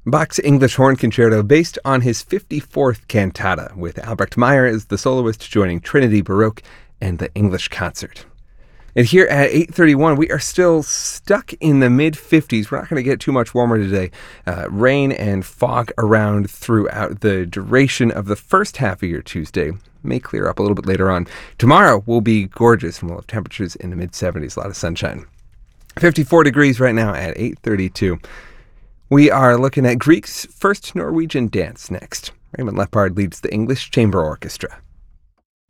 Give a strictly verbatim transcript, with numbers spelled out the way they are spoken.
Bach's English Horn Concerto, based on his fifty-fourth cantata, with Albrecht Meyer as the soloist joining Trinity Baroque and the English Concert. And here at eight thirty-one, we are still stuck in the mid-fifties. We're not going to get too much warmer today. Uh, rain and fog around throughout the duration of the first half of your Tuesday. May clear up a little bit later on. Tomorrow will be gorgeous, and we'll have temperatures in the mid-seventies, a lot of sunshine. fifty-four degrees right now at eight thirty-two. We are looking at Grieg's first Norwegian dance next. Raymond Lepard leads the English Chamber Orchestra.